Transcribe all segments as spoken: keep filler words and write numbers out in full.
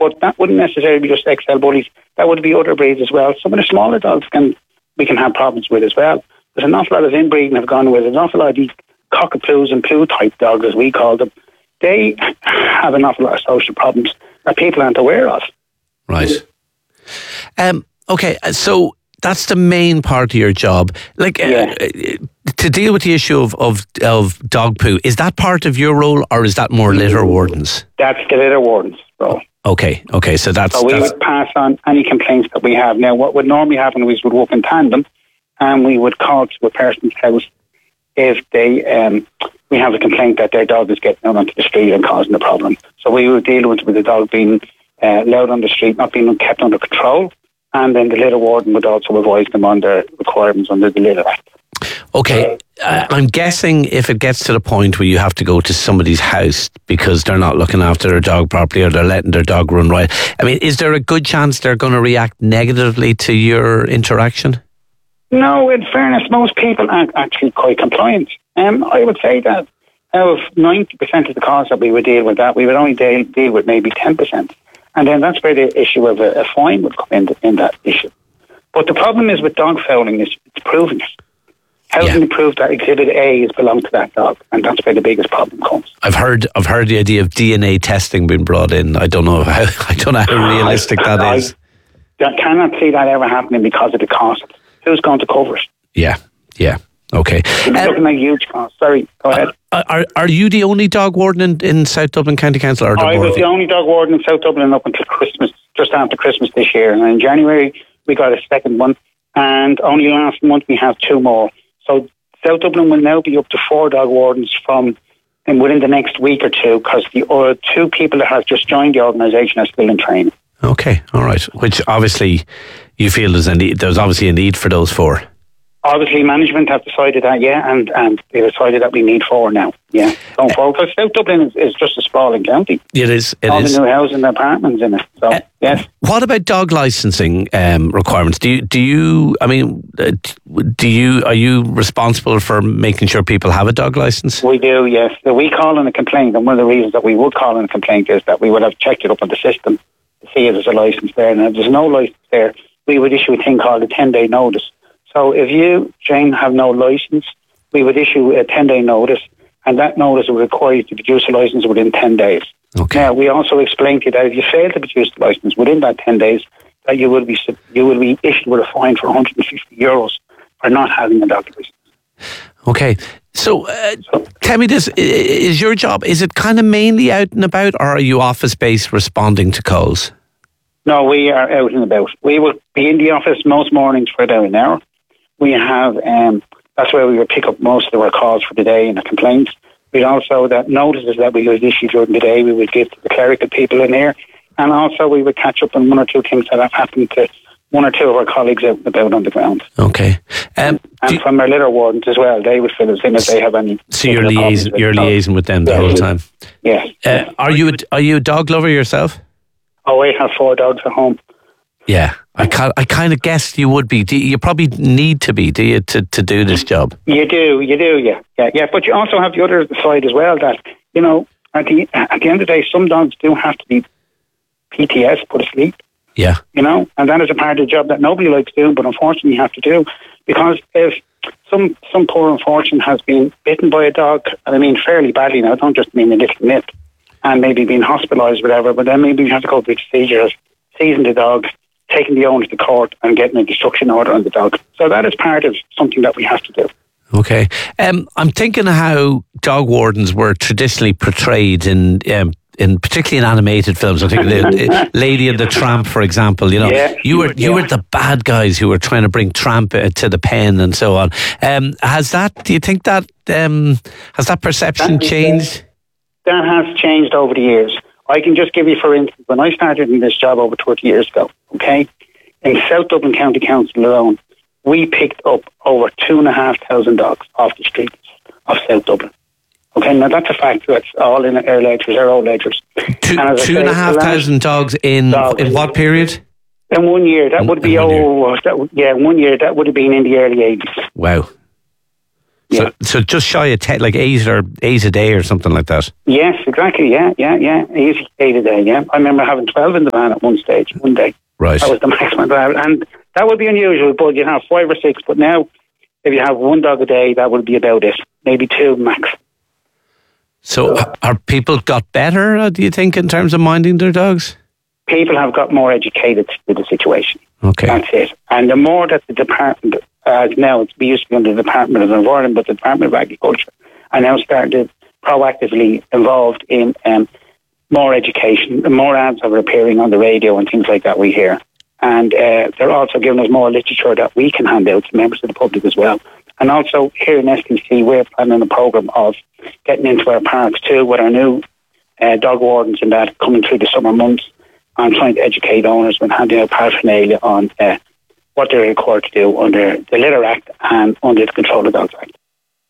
But that wouldn't necessarily be just X L bullies. That would be other breeds as well. Some of the smaller dogs can we can have problems with as well. There's an awful lot of inbreeding have gone with. There's an awful lot of these cockapoos and poo type dogs, as we call them. They have an awful lot of social problems that people aren't aware of. Right. Um, okay, so that's the main part of your job. Like, yeah. uh, to deal with the issue of, of, of dog poo, is that part of your role, or is that more litter wardens? That's the litter wardens role. Okay, okay, so that's... So we that's... would pass on any complaints that we have. Now, what would normally happen is we would work in tandem, and we would call to a person's house if they um, we have a complaint that their dog is getting out onto the street and causing a problem. So we would deal with, with the dog being uh, loud on the street, not being kept under control, and then the litter warden would also advise them on their requirements under the Litter Act. Okay, uh, I'm guessing if it gets to the point where you have to go to somebody's house because they're not looking after their dog properly or they're letting their dog run wild, I mean, is there a good chance they're going to react negatively to your interaction? No, in fairness, most people aren't actually quite compliant. Um, I would say that out of ninety percent of the calls that we would deal with that, we would only deal, deal with maybe ten percent. And then that's where the issue of a, a fine would come in, in that issue. But the problem is with dog fouling is it's proving it. How yeah. can you prove that Exhibit A is belong to that dog? And that's where the biggest problem comes. I've heard I've heard the idea of D N A testing being brought in. I don't know how I don't know how realistic I, that I, is. I cannot see that ever happening because of the cost. Who's going to cover it? Yeah, yeah. Okay. It's um, looking like huge cost. Sorry, go ahead. Uh, are are you the only dog warden in, in South Dublin County Council? Or I was the only dog warden in South Dublin up until Christmas, just after Christmas this year. And in January, we got a second one. And only last month, we have two more. So South Dublin will now be up to four dog wardens from and within the next week or two, because the uh, two people that have just joined the organisation are still in training. Okay, all right. Which obviously you feel there's a need, there's obviously a need for those four. Obviously, management have decided that, yeah, and, and they decided that we need four now, yeah. Going uh, forward, because South Dublin is, is just a sprawling county. It is. It All is. the new housing and apartments in it. So, uh, yes. What about dog licensing um, requirements? Do you? Do you? I mean, uh, do you? Are you responsible for making sure people have a dog license? We do, yes. So we call in a complaint, and one of the reasons that we would call in a complaint is that we would have checked it up on the system to see if there's a license there, and if there's no license there, we would issue a thing called a ten-day notice. So if you, Jane, have no licence, we would issue a ten-day notice, and that notice would require you to produce a licence within ten days. Okay. Now, we also explained to you that if you fail to produce the licence within that ten days, that you will be you will be issued with a fine for one hundred fifty euros for not having a dog licence. Okay. So, uh, so, tell me this, is your job, is it kind of mainly out and about, or are you office-based responding to calls? No, we are out and about. We will be in the office most mornings for about an hour. We have, um, that's where we will pick up most of our calls for the day and the complaints. We also, that notices that we would issue during the day, we would give to the clerical people in here. And also we would catch up on one or two things that have happened to one or two of our colleagues out and about on the ground. Okay. Um, and from our litter wardens as well, they would fill us in if they have any. So you're liaising, you're liaising with them the yeah, whole time? Yes. Uh, are you a, are you a dog lover yourself? Oh, I have four dogs at home. Yeah, I kind I kind of guessed you would be. Do you, you probably need to be, do you, to, to do this job? You do, you do, yeah, yeah, yeah. But you also have the other side as well. That you know, at the at the end of the day, some dogs do have to be P T S, put to sleep. Yeah, you know, and that is a part of the job that nobody likes doing, but unfortunately, you have to do, because if some some poor unfortunate has been bitten by a dog, and I mean fairly badly now, I don't just mean a little nip, and maybe being hospitalised, whatever, but then maybe you have to go through procedures, seizing the dog, taking the owner to court and getting a destruction order on the dog. So that is part of something that we have to do. Okay. Um, I'm thinking of how dog wardens were traditionally portrayed in, um, in particularly in animated films. I think the, Lady and the Tramp, for example. You know, yeah, you were you yeah. were the bad guys who were trying to bring Tramp to the pen and so on. Um, has that? Do you think that um, has that perception that, changed? That has changed over the years. I can just give you, for instance, when I started in this job over thirty years ago, okay, in South Dublin County Council alone, we picked up over two and a half thousand dogs off the streets of South Dublin. Okay, now that's a fact. That's all in our ledgers, our old ledgers. Two, and two and a half thousand dogs in dogs. in what period? In one year, that would be, oh, that, yeah, one year, that would have been in the early eighties. Wow. yeah. So, so just shy of ten, like eight or eight a day or something like that. Yes, exactly. Yeah, yeah, yeah. Easy eight a day. Yeah, I remember having twelve in the van at one stage, one day. Right. That was the maximum, and that would be unusual. But you have five or six. But now, if you have one dog a day, that would be about it. Maybe two max. So, so are people got better? Do you think in terms of minding their dogs? People have got more educated to the situation. Okay, that's it. And the more that the department, as uh, now it's used to be under the Department of Environment, but the Department of Agriculture are now starting to proactively involved in um, more education. More ads are appearing on the radio and things like that we hear. And uh, they're also giving us more literature that we can hand out to members of the public as well. And also here in S T C, we're planning a programme of getting into our parks too with our new uh, dog wardens and that coming through the summer months and trying to educate owners and handing out paraphernalia on uh, what they're required to do under the Litter Act and under the Control of Dogs Act.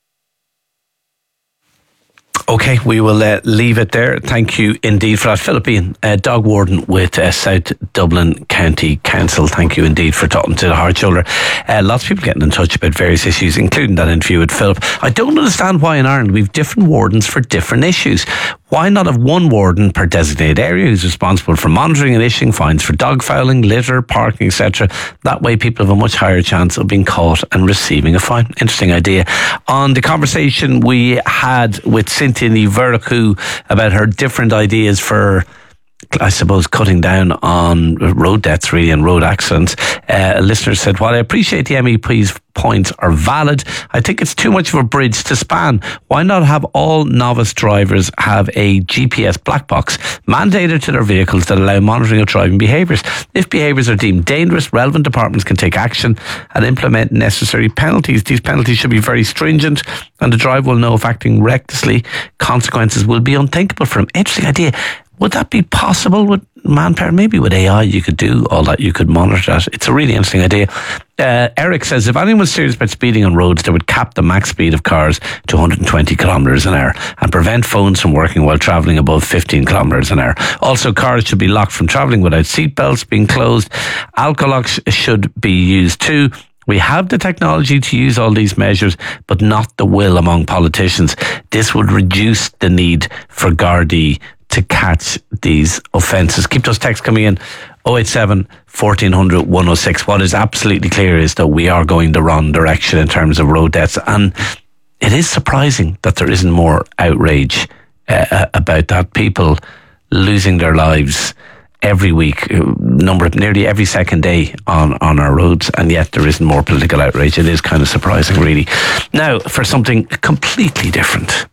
Okay, we will uh, leave it there. Thank you indeed for that. Philip Ian, uh, dog warden with uh, South Dublin County Council. Thank you indeed for talking to the Hard Shoulder. Uh, lots of people getting in touch about various issues, including that interview with Philip. I don't understand why in Ireland we've different wardens for different issues. Why not have one warden per designated area who's responsible for monitoring and issuing fines for dog fouling, litter, parking, et cetera? That way people have a much higher chance of being caught and receiving a fine. Interesting idea. On the conversation we had with Cynthia Veracruz about her different ideas for, I suppose, cutting down on road deaths, really, and road accidents. Uh, a listener said, while I appreciate the M E P's points are valid, I think it's too much of a bridge to span. Why not have all novice drivers have a G P S black box mandated to their vehicles that allow monitoring of driving behaviours? If behaviours are deemed dangerous, relevant departments can take action and implement necessary penalties. These penalties should be very stringent, and the driver will know if acting recklessly, consequences will be unthinkable for him. Interesting idea. Would that be possible with manpower? Maybe with A I you could do all that, you could monitor that. It's a really interesting idea. Uh, Eric says, if anyone was serious about speeding on roads, they would cap the max speed of cars to one hundred twenty kilometres an hour and prevent phones from working while travelling above fifteen kilometres an hour. Also, cars should be locked from travelling without seatbelts being closed. Alcohol locks should be used too. We have the technology to use all these measures, but not the will among politicians. This would reduce the need for Gardaí to catch these offences. Keep those texts coming in. oh eight seven, fourteen hundred, one oh six. What is absolutely clear is that we are going the wrong direction in terms of road deaths, and it is surprising that there isn't more outrage uh, about that. People losing their lives every week, number nearly every second day on, on our roads, and yet there isn't more political outrage. It is kind of surprising, really. Now, for something completely different.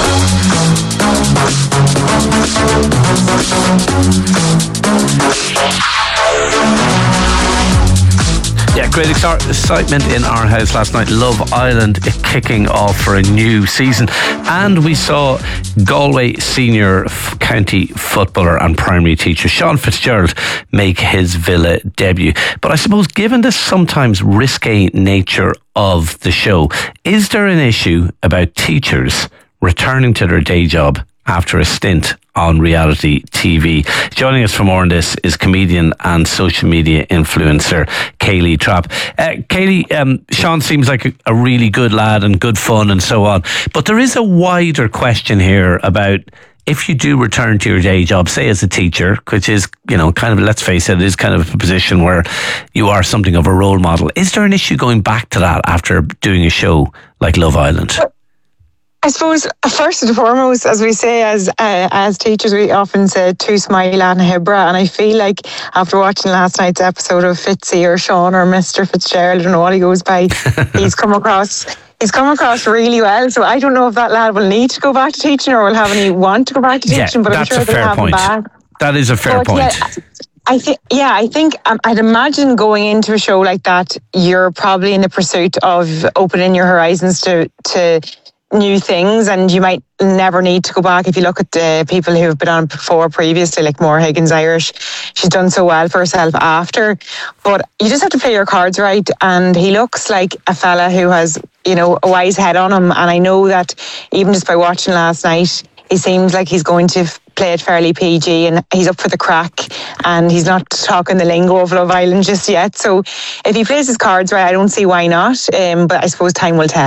Yeah, great excitement in our house last night. Love Island kicking off for a new season. And we saw Galway senior f- county footballer and primary teacher Sean Fitzgerald make his Villa debut. But I suppose given the sometimes risque nature of the show, is there an issue about teachers returning to their day job after a stint on reality T V? Joining us for more on this is comedian and social media influencer Kaylee Trapp. Uh, Kaylee, um, Sean seems like a, a really good lad and good fun and so on, but there is a wider question here about if you do return to your day job, say as a teacher, which is, you know, kind of, let's face it, it is kind of a position where you are something of a role model. Is there an issue going back to that after doing a show like Love Island? I suppose first and foremost, as we say as uh, as teachers, we often say "Tu smile an hebra," and I feel like after watching last night's episode of Fitzy or Sean or Mister Fitzgerald, I don't know what he goes by, he's come across he's come across really well. So I don't know if that lad will need to go back to teaching or will have any want to go back to teaching. Yeah, but I'm sure they'll have him back. That is a fair but, point. Yeah, I think, yeah, I think um, I'd imagine going into a show like that, you're probably in the pursuit of opening your horizons to to. new things, and you might never need to go back. If you look at the people who have been on before previously, like Maura Higgins Irish, she's done so well for herself after, but you just have to play your cards right, and he looks like a fella who has, you know, a wise head on him, and I know that even just by watching last night, he seems like he's going to play it fairly P G, and he's up for the crack, and he's not talking the lingo of Love Island just yet. So if he plays his cards right, I don't see why not, um, but I suppose time will tell.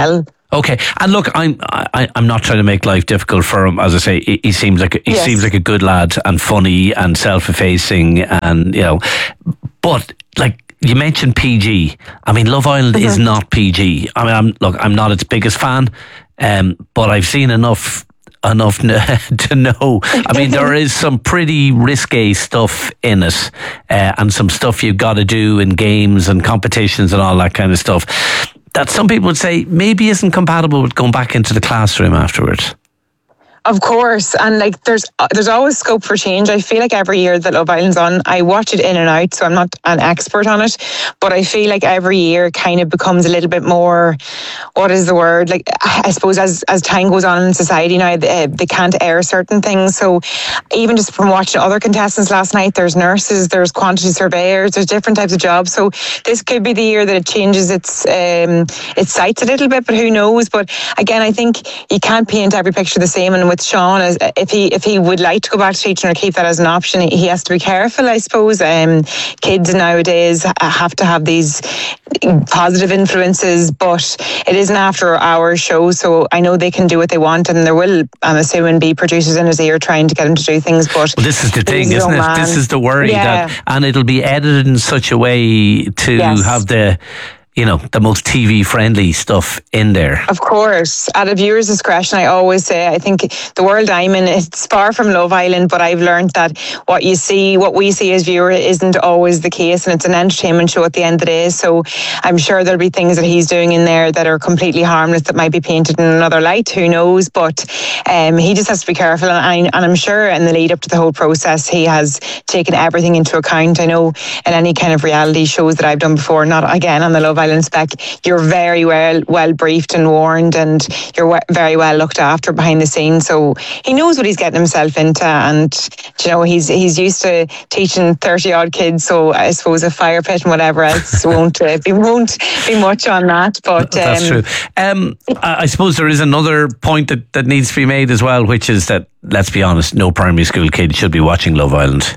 Okay, and look, I'm I, I'm not trying to make life difficult for him. As I say, he, he seems like he yes. seems like a good lad and funny and self-effacing, and you know, but like you mentioned P G. I mean, Love Island mm-hmm. is not P G. I mean, I'm, look, I'm not its biggest fan, um, but I've seen enough enough to know. I mean, there is some pretty risque stuff in it, uh, and some stuff you've got to do in games and competitions and all that kind of stuff, that some people would say maybe isn't compatible with going back into the classroom afterwards. Of course, and like there's uh, there's always scope for change. I feel like every year that Love Island's on, I watch it in and out, so I'm not an expert on it, but I feel like every year it kind of becomes a little bit more, what is the word? Like, I suppose as as time goes on in society now, they, they can't air certain things. So even just from watching other contestants last night, there's nurses, there's quantity surveyors, there's different types of jobs. So this could be the year that it changes its um, its sights a little bit, but who knows? But again, I think you can't paint every picture the same, and with Sean, if he if he would like to go back to teaching or keep that as an option, he has to be careful, I suppose. Um, kids nowadays have to have these positive influences, but it is an after hours show, so I know they can do what they want, and there will, I'm assuming, be producers in his ear trying to get him to do things. But well, this is the thing, isn't it? Man. This is the worry, yeah. that, and it'll be edited in such a way to yes. have the, you know, the most T V friendly stuff in there. Of course, at a viewer's discretion. I always say, I think the world I'm in, it's far from Love Island, but I've learned that what you see, what we see as viewers, isn't always the case, and it's an entertainment show at the end of the day. So I'm sure there'll be things that he's doing in there that are completely harmless, that might be painted in another light, who knows. But um, he just has to be careful, and, I, and I'm sure in the lead up to the whole process he has taken everything into account. I know in any kind of reality shows that I've done before, not again on the Love Island spec, you're very well well briefed and warned, and you're very well looked after behind the scenes. So he knows what he's getting himself into, and you know, he's he's used to teaching thirty odd kids. So I suppose a fire pit and whatever else won't uh, be won't be much on that. But um, that's true. Um, I suppose there is another point that that needs to be made as well, which is that, let's be honest, no primary school kid should be watching Love Island.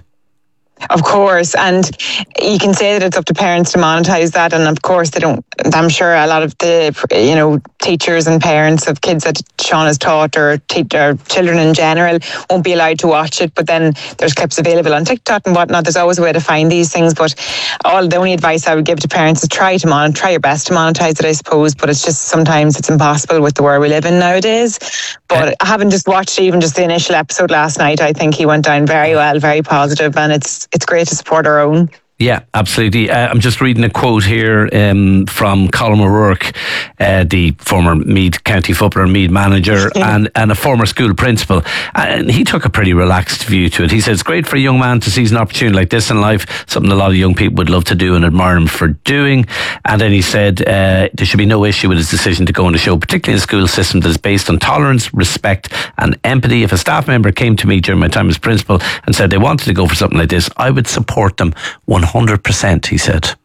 Of course, and you can say that it's up to parents to monetize that, and of course they don't. I'm sure a lot of the, you know, teachers and parents of kids that Sean has taught, or, te- or children in general, won't be allowed to watch it. But then there's clips available on TikTok and whatnot. There's always a way to find these things. But all the only advice I would give to parents is try to mon- try your best to monetize it, I suppose. But it's just sometimes it's impossible with the world we live in nowadays. But I haven't just watched even just the initial episode last night. I think he went down very well, very positive, and it's it's great to support our own. Yeah, absolutely. Uh, I'm just reading a quote here um, from Colin O'Rourke, uh, the former Meath County footballer, Meath manager, and, and a former school principal. And he took a pretty relaxed view to it. He says, it's great for a young man to seize an opportunity like this in life, something a lot of young people would love to do and admire him for doing. And then he said uh, there should be no issue with his decision to go on the show, particularly in a school system that is based on tolerance, respect and empathy. If a staff member came to me during my time as principal and said they wanted to go for something like this, I would support them one hundred percent, he said.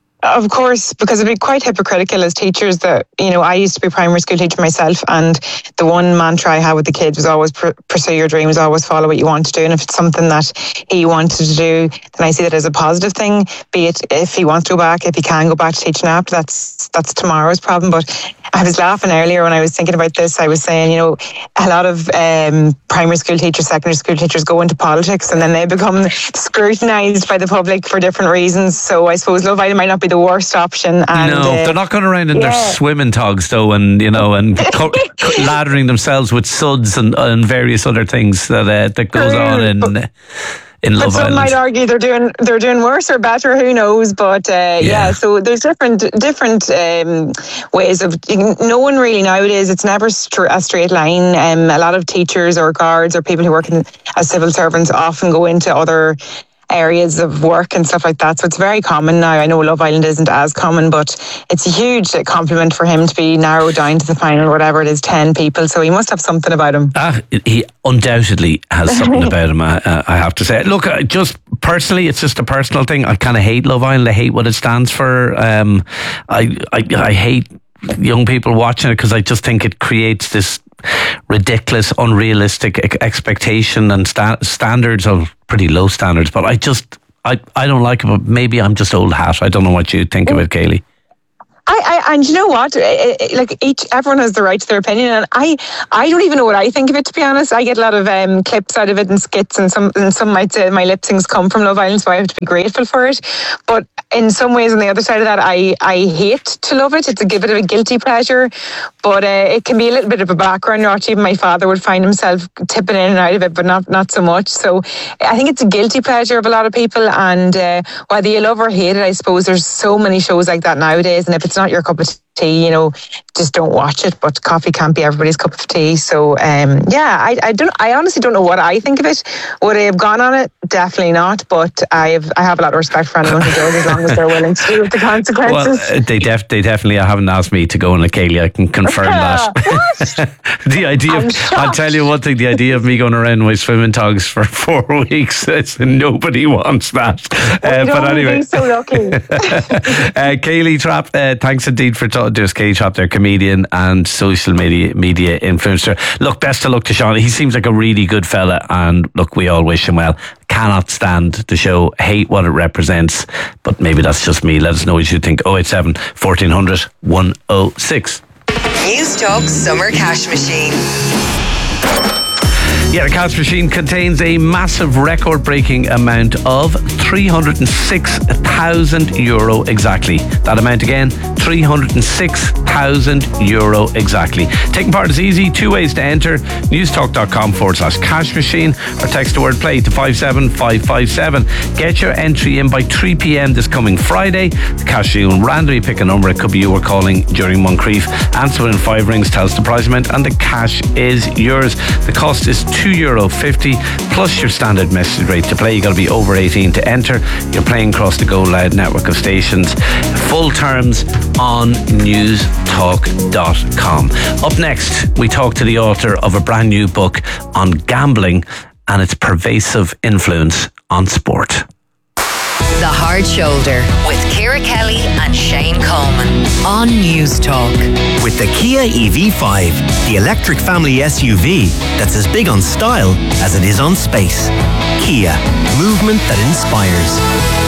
Of course, because it'd be quite hypocritical as teachers that, you know, I used to be a primary school teacher myself, and the one mantra I had with the kids was always pr- pursue your dreams, always follow what you want to do. And if it's something that he wanted to do, then I see that as a positive thing, be it if he wants to go back, if he can go back to teaching after, that's that's tomorrow's problem. But I was laughing earlier when I was thinking about this. I was saying, you know, a lot of um, primary school teachers, secondary school teachers go into politics, and then they become scrutinised by the public for different reasons. So I suppose Love Island might not be the worst option. And, no, uh, they're not going around in yeah. their swimming togs though, and you know, and co- co- lathering themselves with suds and, and various other things that uh, that goes on in but, in Love but some Island. might argue they're doing they're doing worse or better. Who knows? But uh, yeah. yeah, so there's different different um, ways of. No one really nowadays. It's never str- a straight line. Um, a lot of teachers or guards or people who work in, as civil servants often go into other areas of work and stuff like that. So it's very common now. I know Love Island isn't as common, but it's a huge compliment for him to be narrowed down to the final, whatever it is, ten people. So he must have something about him. Ah, he undoubtedly has something about him, I, I have to say. Look, just personally, it's just a personal thing. I kind of hate Love Island. I hate what it stands for. Um, I, I, I hate young people watching it because I just think it creates this ridiculous, unrealistic expectation and sta- standards of pretty low standards. But I just, I, I don't like it. But maybe I'm just old hat. I don't know what you think of it, Kaylee. I, I and you know what? Like each, everyone has the right to their opinion, and I, I don't even know what I think of it. To be honest, I get a lot of um, clips out of it and skits, and some, and some might say my lip syncs come from Love Island, so I have to be grateful for it. But in some ways, on the other side of that, I, I hate to love it. It's a bit of a guilty pleasure, but uh, it can be a little bit of a background watch. Even my father would find himself tipping in and out of it, but not not so much. So I think it's a guilty pleasure of a lot of people, and uh, whether you love or hate it, I suppose there's so many shows like that nowadays, and if it's not your cup of tea, you know, just don't watch it. But coffee can't be everybody's cup of tea. So um, yeah, I, I don't. I honestly don't know what I think of it. Would I have gone on it? Definitely not. But I have I have a lot of respect for anyone who does, as long as they're willing to deal with the consequences. Well, they def- they definitely haven't asked me to go on a Kaylee. I can confirm that. The idea of, I'll tell you one thing, the idea of me going around with swimming togs for four weeks, it's, nobody wants that. Uh, but anyway. So lucky. uh, Kaylee Trapp, uh, thanks indeed for talking to us. Kaylee Trapp, their comedian and social media media influencer. Look, best of luck to Sean. He seems like a really good fella, and look, we all wish him well. Cannot stand the show, hate what it represents, but maybe that's just me. Let us know what you think. oh eight seven, fourteen hundred, one oh six. News Talk Summer Cash Machine. Yeah, the cash machine contains a massive record-breaking amount of three hundred six thousand euro exactly. That amount again, three hundred six thousand euro exactly. Taking part is easy. Two ways to enter: newstalk.com forward slash cash machine, or text the word play to five seven five five seven. Get your entry in by three p.m. this coming Friday. The cash machine will randomly pick a number. It could be you were calling during Moncrief. Answer within five rings, tells the prize amount, and the cash is yours. The cost is two euro fifty plus your standard message rate to play. You got to be over eighteen to enter. You're playing across the Go Loud network of stations. Full terms on newstalk dot com. Up next, we talk to the author of a brand new book on gambling and its pervasive influence on sport. The Hard Shoulder with Ciara Kelly and Shane Coleman on News Talk. With the Kia E V five, the electric family S U V that's as big on style as it is on space. Kia, movement that inspires.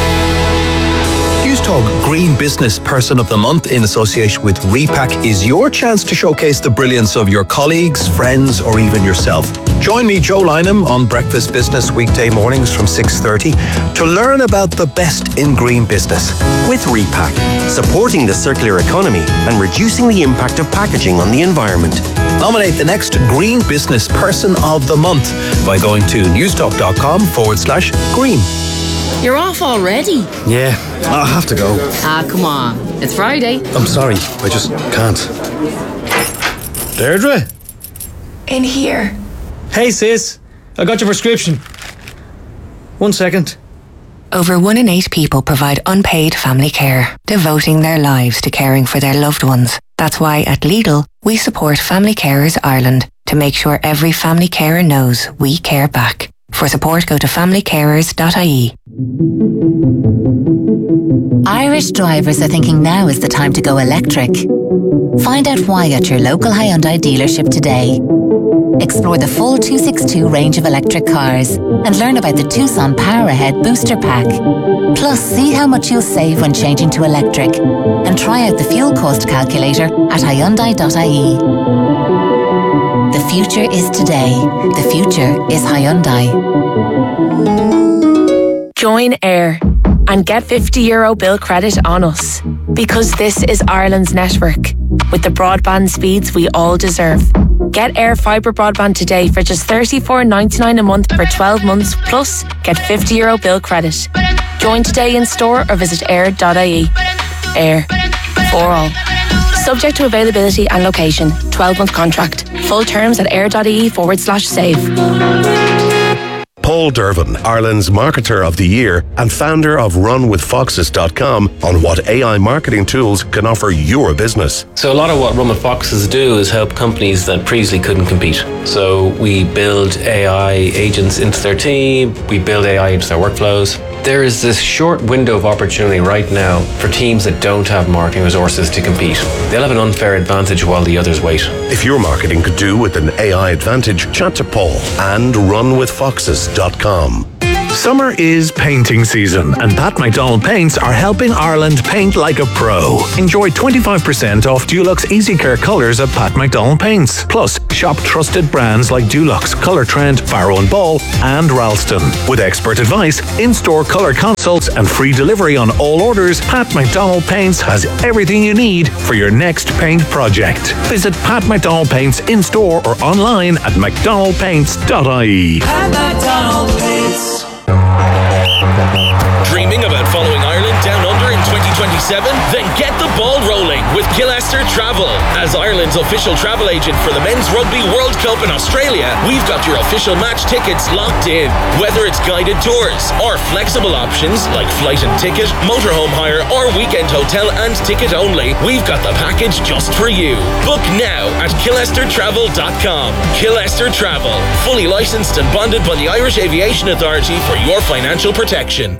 Newstalk Green Business Person of the Month in association with Repack is your chance to showcase the brilliance of your colleagues, friends, or even yourself. Join me, Joe Lynham, on Breakfast Business weekday mornings from six thirty to learn about the best in green business. With Repack, supporting the circular economy and reducing the impact of packaging on the environment. Nominate the next Green Business Person of the Month by going to newstalk.com forward slash green. You're off already? Yeah, I have to go. Ah, come on. It's Friday. I'm sorry, I just can't. Deirdre? In here. Hey sis, I got your prescription. One second. Over one in eight people provide unpaid family care, devoting their lives to caring for their loved ones. That's why at Lidl, we support Family Carers Ireland to make sure every family carer knows we care back. For support, go to family carers dot I E. Irish drivers are thinking now is the time to go electric. Find out why at your local Hyundai dealership today. Explore the full two sixty-two range of electric cars and learn about the Tucson Power Ahead Booster Pack. Plus, see how much you'll save when changing to electric and try out the fuel cost calculator at hyundai dot I E. The future is today. The future is Hyundai. Join Air and get fifty euro bill credit on us, because this is Ireland's network with the broadband speeds we all deserve. Get Air Fibre broadband today for just thirty-four ninety-nine a month for twelve months, plus get fifty euro bill credit. Join today in store or visit air dot I E. Air, for all. Subject to availability and location. twelve month contract. Full terms at air.ie forward slash save. Paul Dervin, Ireland's Marketer of the Year and founder of run with foxes dot com, on what A I marketing tools can offer your business. So a lot of what Run with Foxes do is help companies that previously couldn't compete. So we build A I agents into their team, we build A I into their workflows. There is this short window of opportunity right now for teams that don't have marketing resources to compete. They'll have an unfair advantage while the others wait. If your marketing could do with an A I advantage, chat to Paul and run with foxes dot com. Summer is painting season, and Pat McDonald Paints are helping Ireland paint like a pro. Enjoy twenty-five percent off Dulux Easy Care colours at Pat McDonald Paints. Plus, shop trusted brands like Dulux, Colour Trend, Barrow and Ball, and Ralston. With expert advice, in-store colour consults, and free delivery on all orders, Pat McDonald Paints has everything you need for your next paint project. Visit Pat McDonald Paints in-store or online at mcdonald paints dot I E. Pat McDonald Paints. Dreaming about following Ireland down under in twenty twenty-seven? Then get the ball rolling with Killester Travel. As Ireland's official travel agent for the Men's Rugby World Cup in Australia, we've got your official match tickets locked in. Whether it's guided tours or flexible options like flight and ticket, motorhome hire, or weekend hotel and ticket only, we've got the package just for you. Book now at killester travel dot com. Killester Travel, fully licensed and bonded by the Irish Aviation Authority for your financial protection.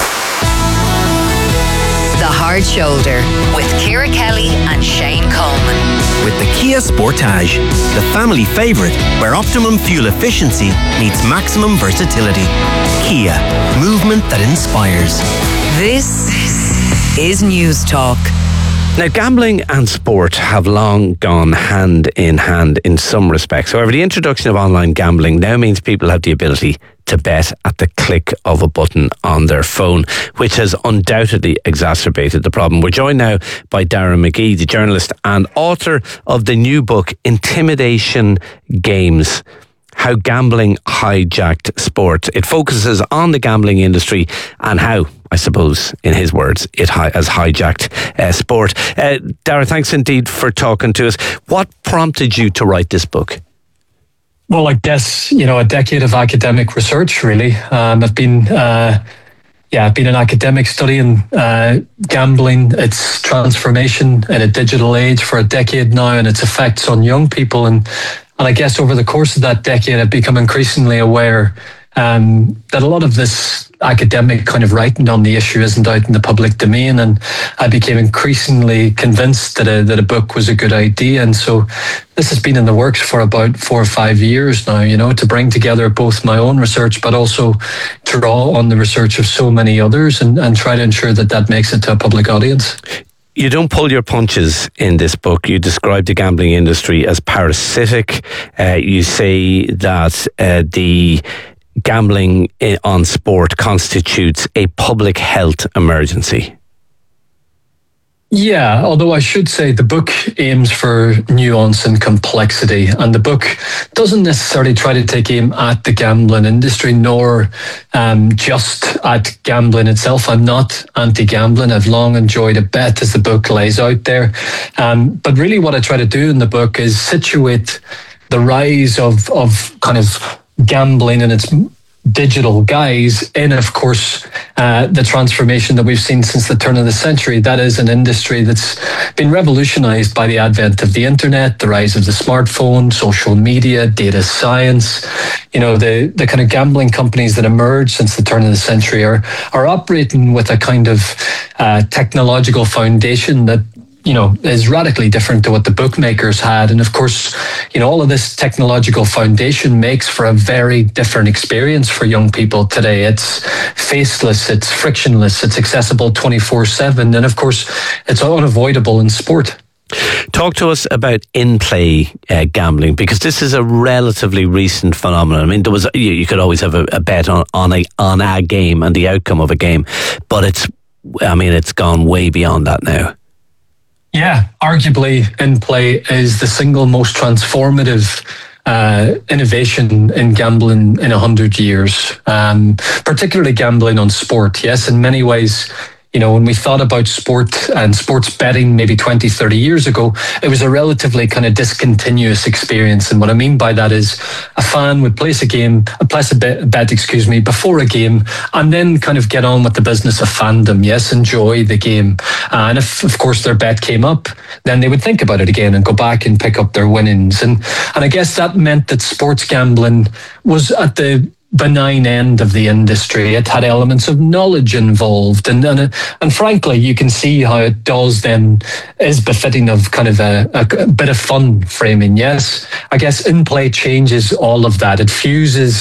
The Hard Shoulder with Ciara Kelly and Shane Coleman. With the Kia Sportage, the family favourite where optimum fuel efficiency meets maximum versatility. Kia, movement that inspires. This is News Talk. Now, gambling and sport have long gone hand in hand in some respects. However, the introduction of online gambling now means people have the ability to bet at the click of a button on their phone, which has undoubtedly exacerbated the problem. We're joined now by Darren McGee, the journalist and author of the new book, Intimidation Games: How Gambling Hijacked Sport. It focuses on the gambling industry and how, I suppose, in his words, it hi- has hijacked uh, sport. Uh, Darren, thanks indeed for talking to us. What prompted you to write this book? Well, I guess, you know, a decade of academic research, really. Um, I've been, uh, yeah, I've been an academic studying uh, gambling, its transformation in a digital age for a decade now, and its effects on young people. And and I guess over the course of that decade, I've become increasingly aware um, that a lot of this academic kind of writing on the issue isn't out in the public domain, and I became increasingly convinced that a, that a book was a good idea. And so this has been in the works for about four or five years now, you know, to bring together both my own research, but also to draw on the research of so many others and, and try to ensure that that makes it to a public audience. You don't pull your punches in this book. You describe the gambling industry as parasitic. Uh, you say that uh, the gambling on sport constitutes a public health emergency. Yeah, although I should say the book aims for nuance and complexity, and the book doesn't necessarily try to take aim at the gambling industry, nor um, just at gambling itself. I'm not anti-gambling. I've long enjoyed a bet, as the book lays out there. Um, but really what I try to do in the book is situate the rise of, of kind of gambling and its digital guise in, of course, uh, the transformation that we've seen since the turn of the century. That is an industry that's been revolutionized by the advent of the internet, the rise of the smartphone, social media, data science. You know, the, the kind of gambling companies that emerged since the turn of the century are, are operating with a kind of uh, technological foundation that, you know, is radically different to what the bookmakers had. And of course, you know, all of this technological foundation makes for a very different experience for young people today. It's faceless, it's frictionless, it's accessible twenty-four seven. And of course, it's unavoidable in sport. Talk to us about in-play uh, gambling, because this is a relatively recent phenomenon. I mean, there was you, you could always have a, a bet on, on a on a game and the outcome of a game, but it's, I mean, it's gone way beyond that now. Yeah, arguably in-play is the single most transformative uh, innovation in gambling in a hundred years, um, particularly gambling on sport. Yes, in many ways, you know, when we thought about sport and sports betting maybe twenty, thirty years ago, it was a relatively kind of discontinuous experience. And what I mean by that is a fan would place a game, place a bet, bet, excuse me, before a game, and then kind of get on with the business of fandom. Yes, enjoy the game. Uh, and if, of course, their bet came up, then they would think about it again and go back and pick up their winnings. And, and I guess that meant that sports gambling was at the benign end of the industry. It had elements of knowledge involved, and and, and frankly, you can see how it does then is befitting of kind of a, a bit of fun framing. Yes, I guess in play changes all of that. It fuses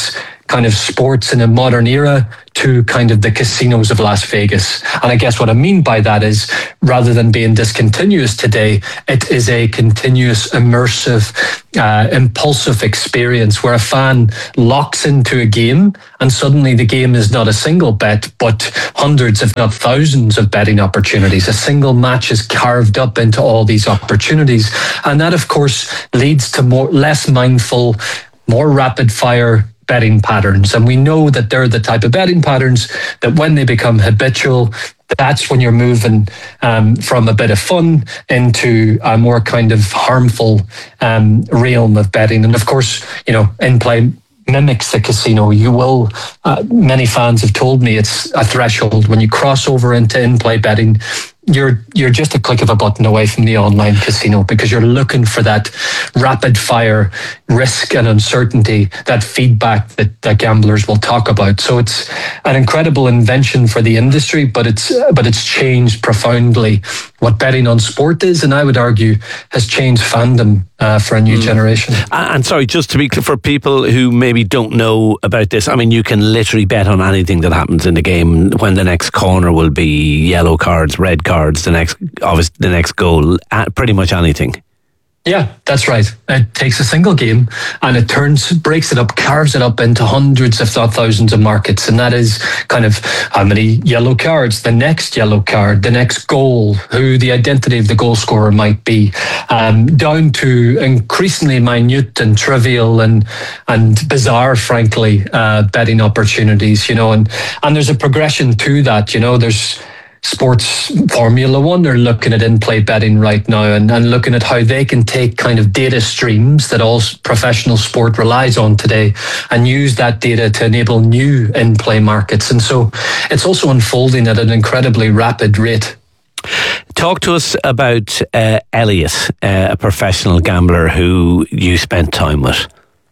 kind of sports in a modern era to kind of the casinos of Las Vegas. And I guess what I mean by that is, rather than being discontinuous today, it is a continuous, immersive, uh, impulsive experience where a fan locks into a game and suddenly the game is not a single bet, but hundreds, if not thousands of betting opportunities. A single match is carved up into all these opportunities. And that, of course, leads to more, less mindful, more rapid fire betting patterns. And we know that they're the type of betting patterns that when they become habitual, that's when you're moving um, from a bit of fun into a more kind of harmful um, realm of betting. And of course, you know, in-play mimics the casino. You will, uh, many fans have told me it's a threshold. When you cross over into in-play betting, you're you're just a click of a button away from the online casino, because you're looking for that rapid fire risk and uncertainty, that feedback that, that gamblers will talk about. So it's an incredible invention for the industry, but it's but it's changed profoundly what betting on sport is, and I would argue has changed fandom uh, for a new mm. generation. And sorry, just to be clear, for people who maybe don't know about this, I mean, you can literally bet on anything that happens in the game, when the next corner will be, yellow cards, red cards, the next, obviously the next goal, pretty much anything. Yeah, that's right. It takes a single game and it turns, breaks it up, carves it up into hundreds, if not thousands of markets. And that is kind of how many yellow cards, the next yellow card, the next goal, who the identity of the goal scorer might be, um, down to increasingly minute and trivial and and bizarre, frankly, uh, betting opportunities, you know, and, and there's a progression to that, you know, there's sports Formula One are looking at in-play betting right now and, and looking at how they can take kind of data streams that all professional sport relies on today and use that data to enable new in-play markets. And so it's also unfolding at an incredibly rapid rate. Talk to us about uh, Elliot, uh, a professional gambler who you spent time with.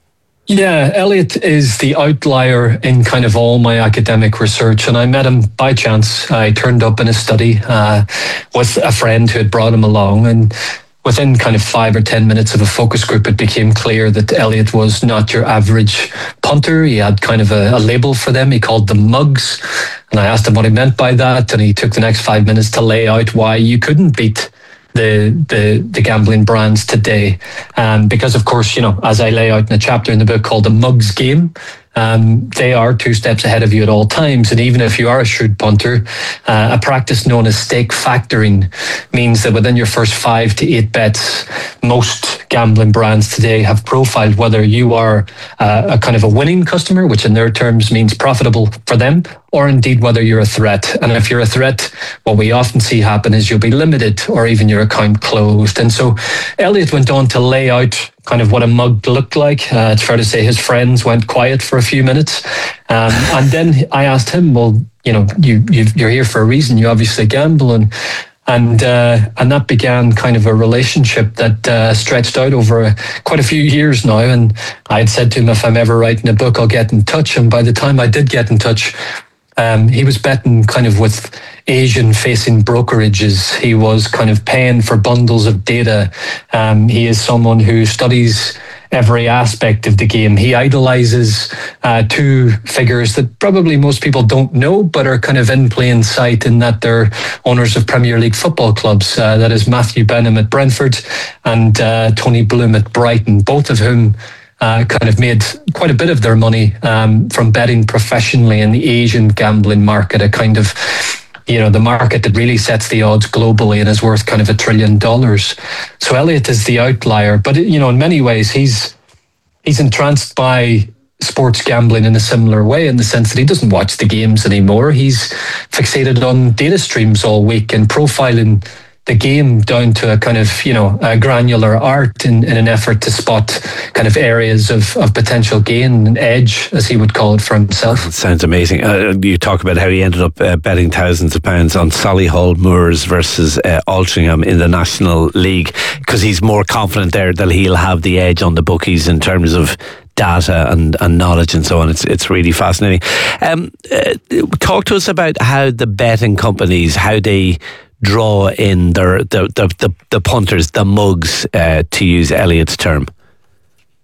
Yeah, Elliot is the outlier in kind of all my academic research, and I met him by chance. I turned up in a study uh, with a friend who had brought him along, and within kind of five or ten minutes of a focus group, it became clear that Elliot was not your average punter. He had kind of a, a label for them. He called them mugs, and I asked him what he meant by that, and he took the next five minutes to lay out why you couldn't beat the the the gambling brands today, um, because of course, you know, as I lay out in a chapter in the book called The Mugs Game, um, they are two steps ahead of you at all times. And even if you are a shrewd punter, uh, a practice known as stake factoring means that within your first five to eight bets, most gambling brands today have profiled whether you are uh, a kind of a winning customer, which in their terms means profitable for them, or indeed whether you're a threat. And if you're a threat, what we often see happen is you'll be limited or even your account closed. And so Elliot went on to lay out kind of what a mug looked like. Uh, it's fair to say his friends went quiet for a few minutes. Um, and then I asked him, well, you know, you, you're here for a reason. You obviously gamble. And And uh, and that began kind of a relationship that uh, stretched out over a, quite a few years now. And I had said to him, if I'm ever writing a book, I'll get in touch. And by the time I did get in touch, um, he was betting kind of with Asian-facing brokerages. He was kind of paying for bundles of data. Um, he is someone who studies every aspect of the game. He idolizes uh, two figures that probably most people don't know, but are kind of in plain sight in that they're owners of Premier League football clubs. Uh, that is Matthew Benham at Brentford and uh, Tony Bloom at Brighton, both of whom uh, kind of made quite a bit of their money um, from betting professionally in the Asian gambling market, a kind of, you know, the market that really sets the odds globally and is worth kind of a trillion dollars. So Elliot is the outlier, but, you know, in many ways he's he's entranced by sports gambling in a similar way, in the sense that he doesn't watch the games anymore. He's fixated on data streams all week and profiling the game down to a kind of, you know, a granular art in, in an effort to spot kind of areas of, of potential gain and edge, as he would call it for himself. It sounds amazing. Uh, you talk about how he ended up uh, betting thousands of pounds on Solihull Moors versus uh, Altrincham in the National League, because he's more confident there that he'll have the edge on the bookies in terms of data and, and knowledge and so on. It's it's really fascinating. Um, uh, talk to us about how the betting companies, how they draw in their the the, the, the punters, the mugs, uh, to use Elliot's term.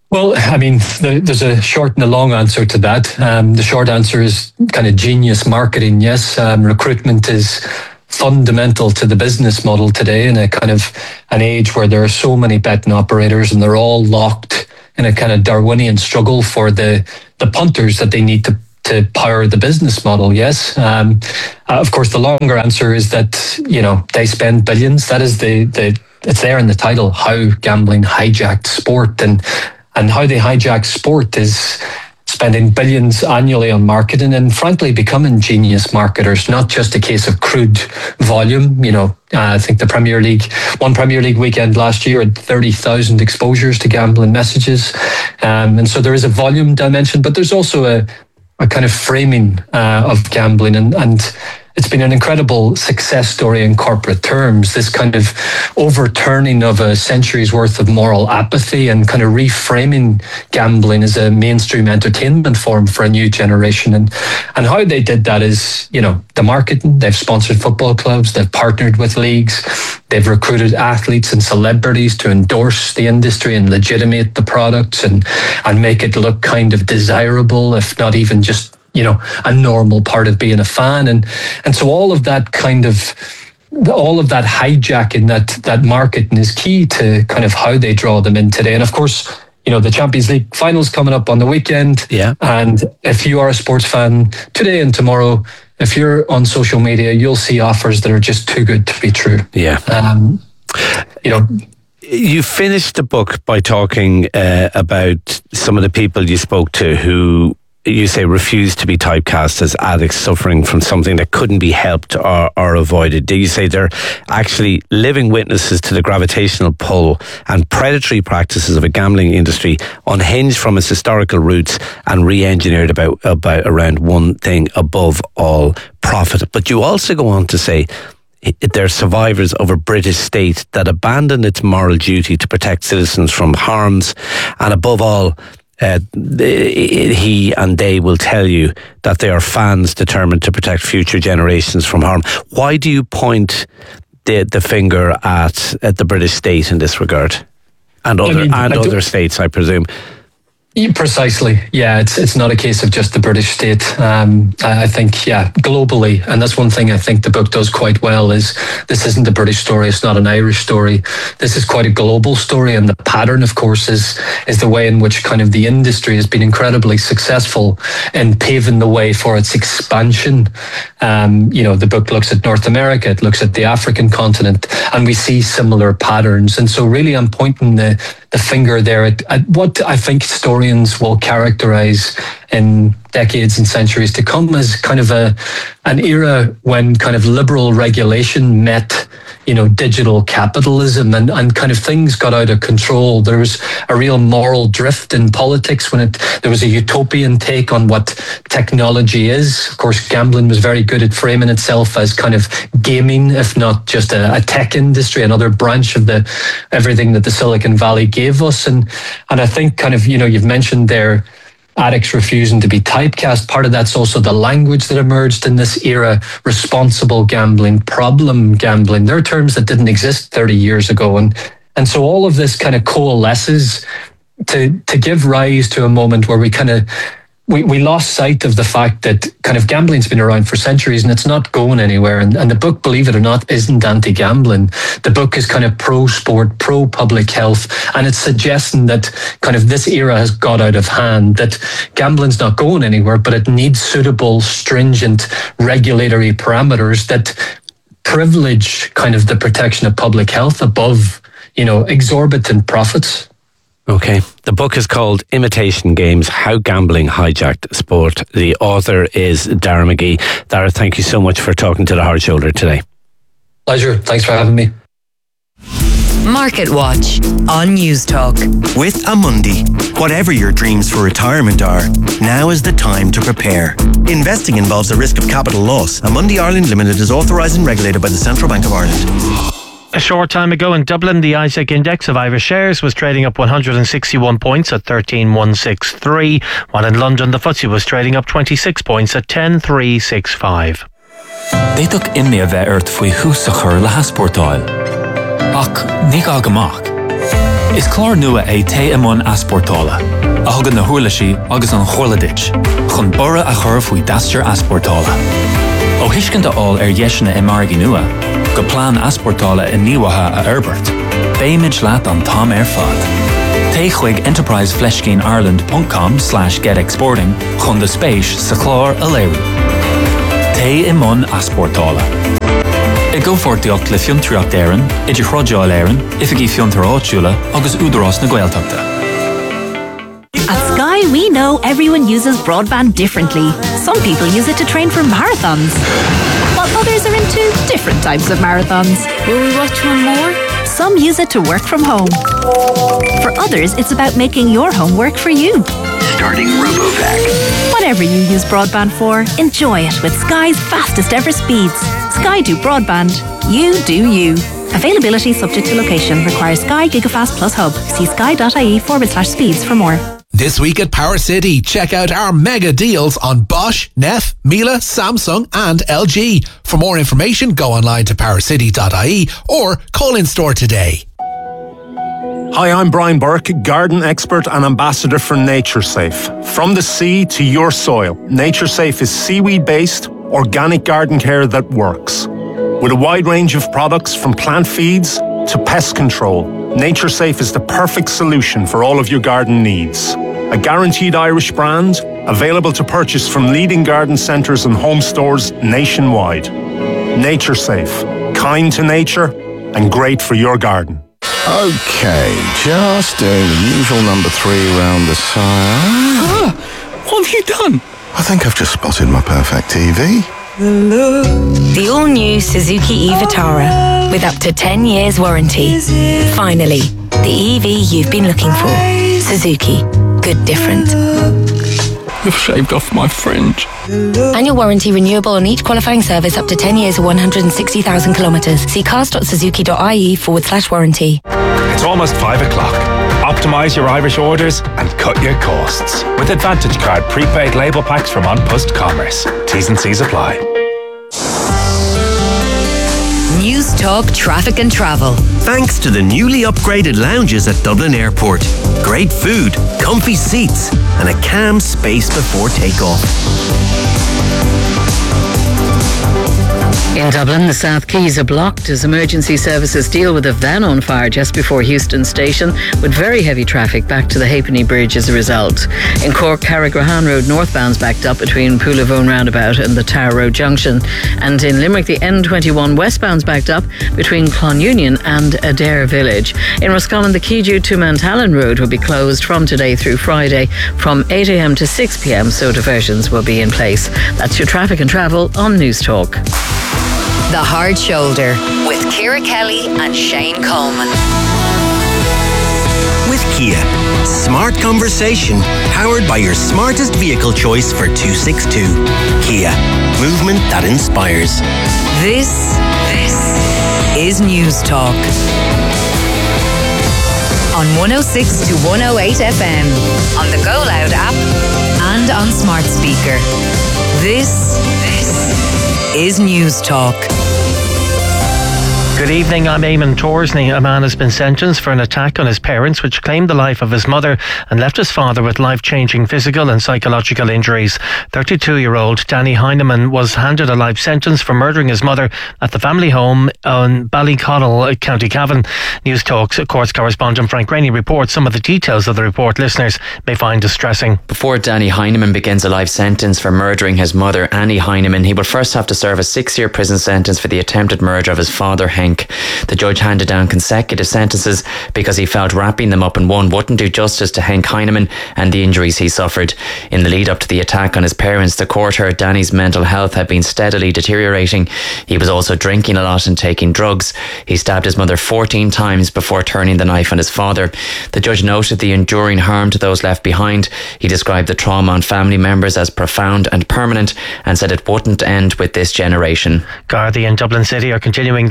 Well, I mean, there's a short and a long answer to that. Um, the short answer is kind of genius marketing. Yes, um, recruitment is fundamental to the business model today in a kind of an age where there are so many betting operators and they're all locked in a kind of Darwinian struggle for the, the punters that they need to to power the business model. Yes. Um, uh, of course, the longer answer is that, you know, they spend billions. That is the, the it's there in the title, how gambling hijacked sport. And And how they hijack sport is spending billions annually on marketing and frankly becoming genius marketers, not just a case of crude volume. You know, uh, I think the Premier League, one Premier League weekend last year had thirty thousand exposures to gambling messages. Um, and so there is a volume dimension, but there's also a, a kind of framing uh, of gambling. And, and it's been an incredible success story in corporate terms, this kind of overturning of a century's worth of moral apathy and kind of reframing gambling as a mainstream entertainment form for a new generation. And and how they did that is, you know, the marketing. They've sponsored football clubs, they've partnered with leagues, they've recruited athletes and celebrities to endorse the industry and legitimate the products and, and make it look kind of desirable, if not even just, you know, a normal part of being a fan. And and so all of that kind of, all of that hijacking, that that marketing is key to kind of how they draw them in today. And of course, you know, the Champions League finals coming up on the weekend. Yeah. And if you are a sports fan today and tomorrow, if you're on social media, you'll see offers that are just too good to be true. Yeah. Um, you know, you finished the book by talking uh, about some of the people you spoke to who, you say, refused to be typecast as addicts suffering from something that couldn't be helped or, or avoided. Do you say they're actually living witnesses to the gravitational pull and predatory practices of a gambling industry unhinged from its historical roots and re-engineered about, about around one thing above all, profit? But you also go on to say they're survivors of a British state that abandoned its moral duty to protect citizens from harms, and above all, Uh, he and they will tell you that they are fans determined to protect future generations from harm. Why do you point the the finger at, at the British state in this regard, and other I mean, and I other states, I presume? Precisely, yeah. It's it's not a case of just the British state. Um, I, I think, yeah, globally, and that's one thing I think the book does quite well. Is this isn't a British story? It's not an Irish story. This is quite a global story, and the pattern, of course, is is the way in which kind of the industry has been incredibly successful in paving the way for its expansion. Um, you know, the book looks at North America, it looks at the African continent, and we see similar patterns. And so, really, I'm pointing the the finger there at, at what I think historians will characterize in decades and centuries to come as kind of a an era when kind of liberal regulation met, you know, digital capitalism, and, and kind of things got out of control. There was a real moral drift in politics when it there was a utopian take on what technology is. Of course, gambling was very good at framing itself as kind of gaming, if not just a, a tech industry, another branch of the everything that the Silicon Valley gave us. And and I think kind of, you know, you've mentioned there addicts refusing to be typecast. Part of that's also the language that emerged in this era: responsible gambling, problem gambling. They're terms that didn't exist thirty years ago. And and so all of this kind of coalesces to to give rise to a moment where we kind of we, we lost sight of the fact that kind of gambling's been around for centuries and it's not going anywhere. And, and the book, believe it or not, isn't anti-gambling. The book is kind of pro-sport, pro-public health, and it's suggesting that kind of this era has got out of hand, that gambling's not going anywhere, but it needs suitable, stringent regulatory parameters that privilege kind of the protection of public health above, you know, exorbitant profits. Okay. The book is called Imitation Games, How Gambling Hijacked Sport. The author is Darragh McGee. Darragh, thank you so much for talking to The Hard Shoulder today. Pleasure. Thanks for having me. Market Watch on News Talk. With Amundi, whatever your dreams for retirement are, now is the time to prepare. Investing involves a risk of capital loss. Amundi Ireland Limited is authorised and regulated by the Central Bank of Ireland. A short time ago in Dublin, the ISEC index of Irish shares was trading up one hundred sixty-one points at thirteen thousand one hundred sixty-three, while in London the F T S E was trading up twenty-six points at ten thousand three hundred sixty-five. Déadach inné a bheith ort faoi húsachar le haspórtáil. Ach, ní gá gamach. Is chlár nua é té imón asportála. A thugad na thuirlaí agus an chorladit. Chun bora a chur faoi dastear asportála. Ó hiiscinnta áil ar dheisina i margaí nua, go plán asportála in níomhatha a Herbert. Béimiid leat an tám ar fad. Té chuig enterprisefleshgate ireland dot com slash get exporting chun de spéis sa chlár a léirú. Té imón asportála. I go fortiocht le fionntriacht éireann, idir chrodáil éireann, ifigí fiontar áitiúla agus údarás na Gaeltachta. At Sky, we know everyone uses broadband differently. Some people use it to train for marathons, while others are into different types of marathons. Will we watch one more? Some use it to work from home. For others, it's about making your home work for you. Starting RoboVac. Whatever you use broadband for, enjoy it with Sky's fastest ever speeds. Sky do broadband. You do you. Availability subject to location. Requires Sky Gigafast Plus Hub. See sky.ie forward slash speeds for more. This week at Power City, check out our mega deals on Bosch, Neff, Miele, Samsung and L G. For more information, go online to power city dot I E or call in store today. Hi, I'm Brian Burke, garden expert and ambassador for NatureSafe. From the sea to your soil, NatureSafe is seaweed-based, organic garden care that works. With a wide range of products from plant feeds to pest control, NatureSafe is the perfect solution for all of your garden needs. A guaranteed Irish brand, available to purchase from leading garden centres and home stores nationwide. NatureSafe, kind to nature and great for your garden. Okay, just doing the usual number three round the side. Ah, what have you done? I think I've just spotted my perfect T V. The all-new Suzuki e-Vitara with up to ten years warranty. Finally, the E V you've been looking for. Suzuki. Good different. You've shaved off my fringe. Annual warranty renewable on each qualifying service up to ten years or one hundred sixty thousand kilometres. See cars.suzuki.ie forward slash warranty. It's almost five o'clock. Optimise your Irish orders and cut your costs. With Advantage Card prepaid label packs from On Post Commerce. T's and C's apply. News Talk Traffic and Travel. Thanks to the newly upgraded lounges at Dublin Airport. Great food, comfy seats, and a calm space before takeoff. In Dublin, the South Quays are blocked as emergency services deal with a van on fire just before Heuston Station, with very heavy traffic back to the Halfpenny Bridge as a result. In Cork, Carrigrahan Road northbound's backed up between Poolavone Roundabout and the Tower Road Junction. And in Limerick, the N twenty-one westbound's backed up between Clonunion and Adair Village. In Roscommon, the Keeju to Mantallan Road will be closed from today through Friday from eight a.m. to six p.m, so diversions will be in place. That's your traffic and travel on News Talk. The Hard Shoulder with Ciara Kelly and Shane Coleman. With Kia, smart conversation powered by your smartest vehicle choice for two sixty-two. Kia, movement that inspires. This, this is News Talk. On one oh six to one oh eight F M, on the Go Loud app and on smart speaker. This, this is News Talk. Good evening, I'm Eamon Torsney. A man has been sentenced for an attack on his parents which claimed the life of his mother and left his father with life-changing physical and psychological injuries. thirty-two-year-old Danny Heineman was handed a life sentence for murdering his mother at the family home on Ballyconnell, County Cavan. News Talk's courts correspondent Frank Rainey reports some of the details of the report listeners may find distressing. Before Danny Heineman begins a life sentence for murdering his mother, Annie Heineman, he will first have to serve a six-year prison sentence for the attempted murder of his father, Henk. The judge handed down consecutive sentences because he felt wrapping them up in one wouldn't do justice to Henk Heineman and the injuries he suffered. In the lead up to the attack on his parents, the court heard Danny's mental health had been steadily deteriorating. He was also drinking a lot and taking drugs. He stabbed his mother fourteen times before turning the knife on his father. The judge noted the enduring harm to those left behind. He described the trauma on family members as profound and permanent and said it wouldn't end with this generation. Gardaí in Dublin City are continuing their investigation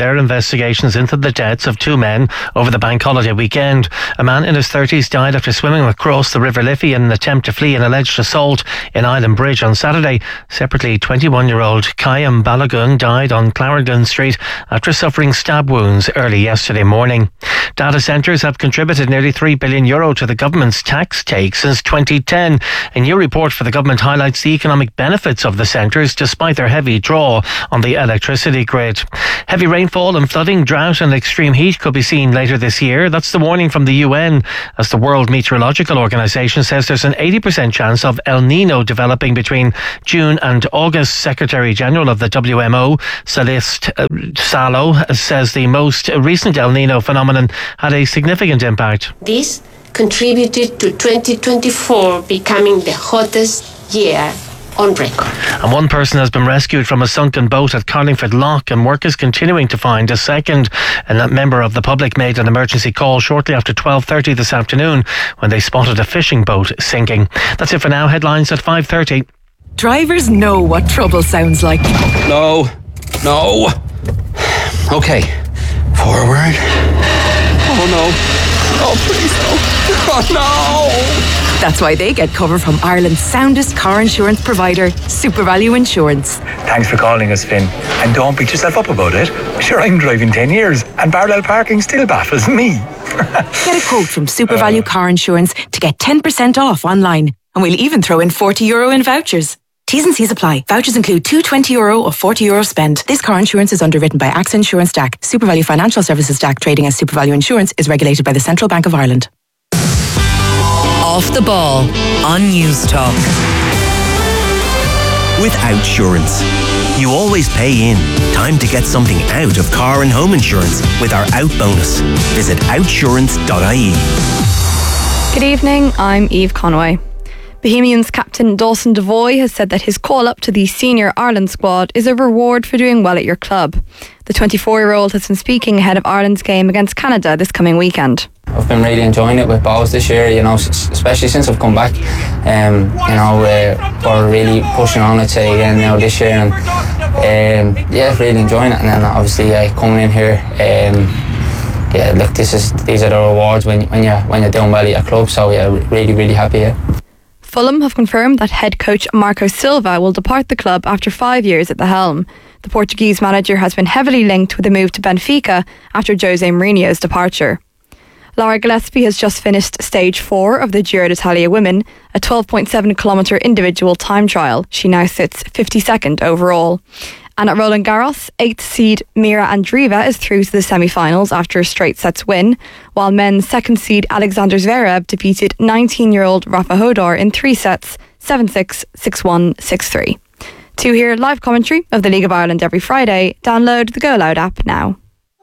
investigations into the deaths of two men over the bank holiday weekend. A man in his thirties died after swimming across the River Liffey in an attempt to flee an alleged assault in Island Bridge on Saturday. Separately, twenty-one-year-old Kayam Balagun died on Clarendon Street after suffering stab wounds early yesterday morning. Data centres have contributed nearly three billion euro to the government's tax take since twenty ten. A new report for the government highlights the economic benefits of the centres despite their heavy draw on the electricity grid. Heavy rainfall and flooding, drought and extreme heat could be seen later this year. That's the warning from the U N, as the World Meteorological Organization says there's an eighty percent chance of El Nino developing between June and August. Secretary General of the W M O, Celeste uh, Salo, says the most recent El Nino phenomenon had a significant impact. This contributed to twenty twenty-four becoming the hottest year on record. And one person has been rescued from a sunken boat at Carlingford Loch, and work is continuing to find a second. And that member of the public made an emergency call shortly after twelve thirty this afternoon when they spotted a fishing boat sinking. That's it for now. Headlines at five thirty. Drivers know what trouble sounds like. No, no. Okay, forward. Oh no. Oh, please no. Oh no. That's why they get cover from Ireland's soundest car insurance provider, SuperValue Insurance. Thanks for calling us, Finn. And don't beat yourself up about it. Sure, I'm driving ten years and parallel parking still baffles me. Get a quote from SuperValue uh, Car Insurance to get ten percent off online. And we'll even throw in forty euro in vouchers. T's and C's apply. Vouchers include two twenty euro or forty euro spend. This car insurance is underwritten by AXA Insurance D A C. SuperValue Financial Services D A C, trading as SuperValue Insurance, is regulated by the Central Bank of Ireland. Off the ball on News Talk. With Outsurance, you always pay in. Time to get something out of car and home insurance with our Out bonus. Visit outsurance dot I E. Good evening, I'm Eve Conway. Bohemians captain Dawson Devoy has said that his call-up to the senior Ireland squad is a reward for doing well at your club. The twenty-four-year-old has been speaking ahead of Ireland's game against Canada this coming weekend. I've been really enjoying it with Bows this year, you know, especially since I've come back. Um, you know, uh, we're really pushing on, I'd say, again now this year, and um, yeah, really enjoying it. And then obviously uh, coming in here, um, yeah, look, this is these are the rewards when when you're when you're doing well at your club. So yeah, really, really happy. Yeah. Fulham have confirmed that head coach Marco Silva will depart the club after five years at the helm. The Portuguese manager has been heavily linked with a move to Benfica after Jose Mourinho's departure. Lara Gillespie has just finished stage four of the Giro d'Italia Women, a twelve point seven kilometre individual time trial. She now sits fifty-second overall. And at Roland Garros, eighth seed Mira Andreeva is through to the semi-finals after a straight sets win, while men's second seed Alexander Zverev defeated nineteen-year-old Rafa Hodor in three sets, seven six, six one, six three. To hear live commentary of the League of Ireland every Friday, download the Go Loud app now.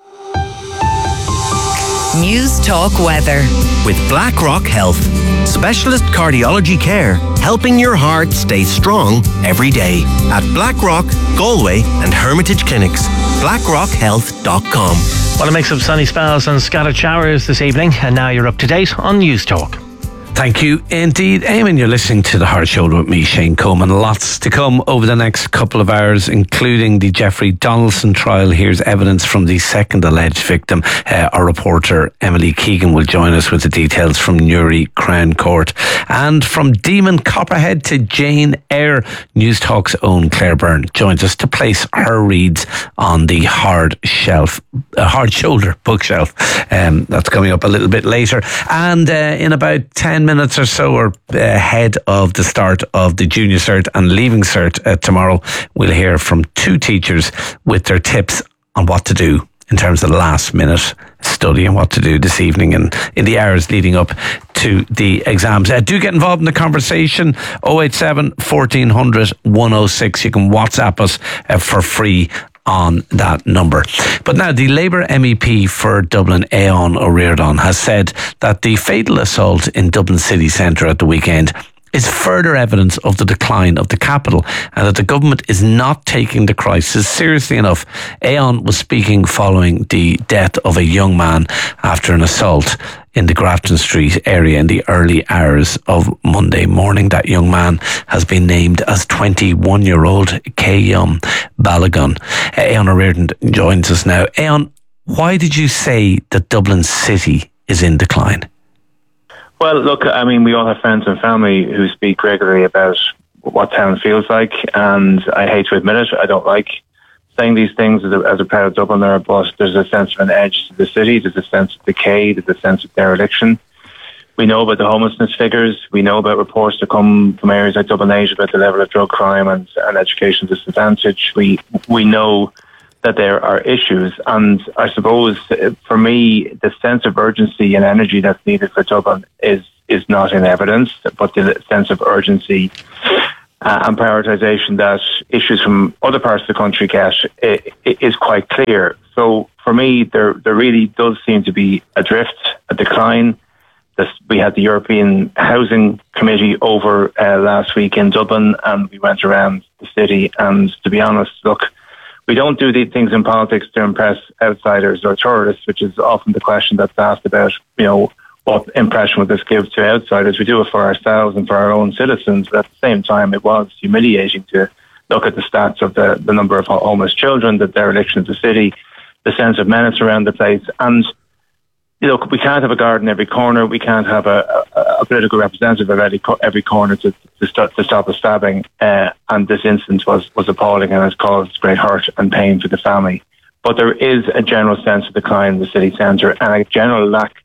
News Talk Weather. With BlackRock Health. Specialist cardiology care, helping your heart stay strong every day. At BlackRock, Galway and Hermitage Clinics. blackrock health dot com. Want to make some sunny spells and scattered showers this evening, and now you're up to date on News Talk. Thank you indeed, Eamon. You're listening to The Hard Shoulder with me, Shane Coleman. Lots to come over the next couple of hours, including the Jeffrey Donaldson trial. Here's evidence from the second alleged victim. Uh, our reporter Emily Keegan will join us with the details from Newry Crown Court. And from Demon Copperhead to Jane Eyre, News Talk's own Claire Byrne joins us to place her reads on the hard shelf, uh, hard shoulder bookshelf. Um, that's coming up a little bit later. And uh, in about ten minutes or so, or ahead of the start of the Junior Cert and Leaving Cert uh, tomorrow, we'll hear from two teachers with their tips on what to do in terms of last minute study and what to do this evening and in the hours leading up to the exams. Uh, do get involved in the conversation. oh eight seven, fourteen hundred, one oh six. You can WhatsApp us uh, for free on that number. But now the Labour M E P for Dublin, Aon O'Riordan, has said that the fatal assault in Dublin city centre at the weekend is further evidence of the decline of the capital and that the government is not taking the crisis seriously enough. Aon was speaking following the death of a young man after an assault in the Grafton Street area in the early hours of Monday morning. That young man has been named as twenty-one-year-old Kayam Balagun. Aon O'Riordan joins us now. Aon, Why did you say that Dublin City is in decline? Well, look, I mean, we all have friends and family who speak regularly about what town feels like, and I hate to admit it, I don't like saying these things as a, as a proud Dubliner, but there's a sense of an edge to the city, there's a sense of decay, there's a sense of dereliction. We know about the homelessness figures, we know about reports that come from areas like Dublin eight about the level of drug crime and, and education disadvantage. We we know that there are issues, and I suppose for me the sense of urgency and energy that's needed for Dublin is is not in evidence, but the sense of urgency uh, and prioritisation that issues from other parts of the country get it, it is quite clear. So for me there there really does seem to be a drift, a decline. This, we had the European Housing Committee over uh, last week in Dublin, and we went around the city, and to be honest, look, we don't do these things in politics to impress outsiders or tourists, which is often the question that's asked about, you know, what impression would this give to outsiders? We do it for ourselves and for our own citizens, but at the same time, it was humiliating to look at the stats of the, the number of homeless children, the dereliction of the city, the sense of menace around the place, and you know, we can't have a guard in every corner. We can't have a, a, a political representative of every, every corner to to, start, to stop a stabbing. Uh, and this instance was, was appalling and has caused great hurt and pain for the family. But there is a general sense of decline in the city centre and a general lack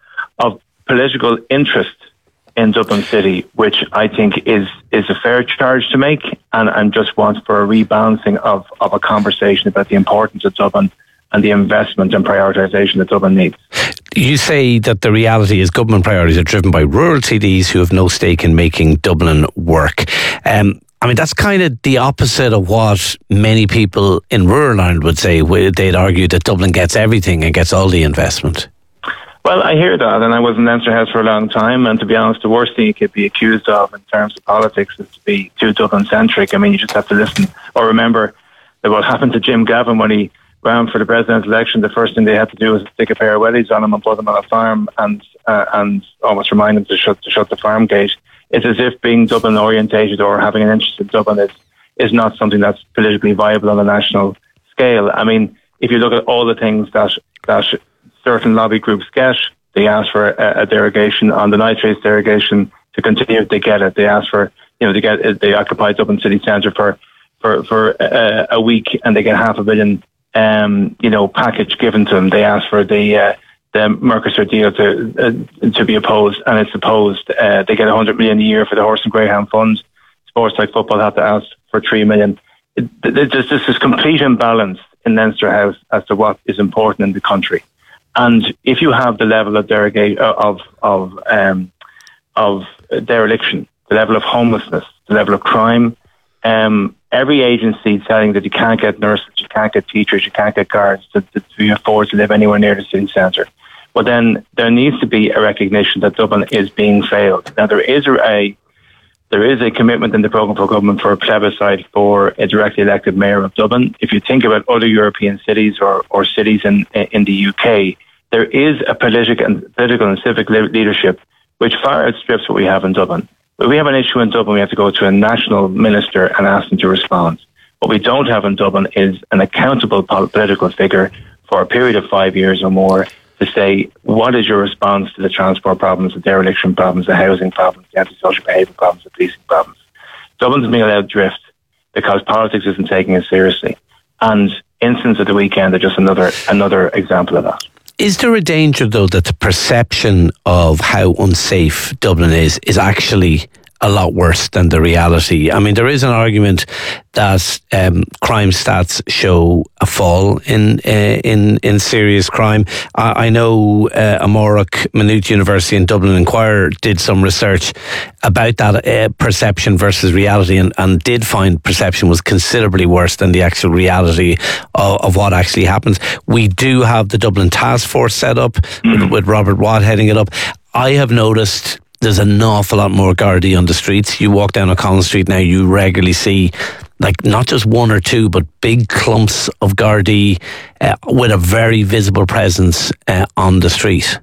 of political interest in Dublin City, which I think is is a fair charge to make, and, and just wants for a rebalancing of, of a conversation about the importance of Dublin and the investment and prioritisation that Dublin needs. You say that the reality is government priorities are driven by rural T Ds who have no stake in making Dublin work. Um, I mean, that's kind of the opposite of what many people in rural Ireland would say. They'd argue that Dublin gets everything and gets all the investment. Well, I hear that, and I was in Leinster House for a long time, and to be honest, the worst thing you could be accused of in terms of politics is to be too Dublin-centric. I mean, you just have to listen or remember that what happened to Jim Gavin when he ran for the presidential election, the first thing they had to do was stick a pair of wellies on him and put him on a farm and uh, and almost remind him to shut to shut the farm gate. It's as if being Dublin orientated or having an interest in Dublin is is not something that's politically viable on a national scale. I mean, if you look at all the things that that certain lobby groups get, they ask for a, a derogation on the nitrates derogation to continue. They get it. They ask for you know they get they occupy Dublin city centre for for for a, a week and they get half a billion. Um, you know, package given to them. They asked for the uh, the Mercosur deal to uh, to be opposed, and it's opposed. Uh, they get a hundred million a year for the horse and greyhound fund. Sports like football have to ask for three million. It, it, there's just this complete imbalance in Leinster House as to what is important in the country. And if you have the level of derogate of of um, of dereliction, the level of homelessness, the level of crime. Um, every agency telling that you can't get nurses, you can't get teachers, you can't get guards to, to, to afford to live anywhere near the city centre. Well, then there needs to be a recognition that Dublin is being failed. Now, there is a there is a commitment in the programme for government for a plebiscite for a directly elected mayor of Dublin. If you think about other European cities or, or cities in in the U K, there is a political and political and civic leadership which far outstrips what we have in Dublin. If we have an issue in Dublin, we have to go to a national minister and ask them to respond. What we don't have in Dublin is an accountable political figure for a period of five years or more to say, what is your response to the transport problems, the dereliction problems, the housing problems, the antisocial behaviour problems, the policing problems? Dublin's being allowed drift because politics isn't taking it seriously. And incidents of the weekend are just another another example of that. Is there a danger, though, that the perception of how unsafe Dublin is is actually a lot worse than the reality? I mean, there is an argument that um, crime stats show a fall in uh, in in serious crime. I, I know uh, Amórach Maynooth University in Dublin Inquirer did some research about that uh, perception versus reality, and, and did find perception was considerably worse than the actual reality of, of what actually happens. We do have the Dublin Task Force set up with, with Robert Watt heading it up. I have noticed there's an awful lot more Gardaí on the streets. You walk down O'Connell Street now, you regularly see, like, not just one or two, but big clumps of Gardaí uh, with a very visible presence uh, on the street.